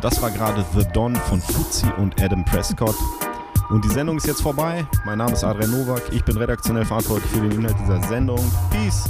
Und das war gerade The Don von Fuzzy und Adam Prescott. Und die Sendung ist jetzt vorbei. Mein Name ist Adrian Nowak. Ich bin redaktionell verantwortlich für den Inhalt dieser Sendung. Peace!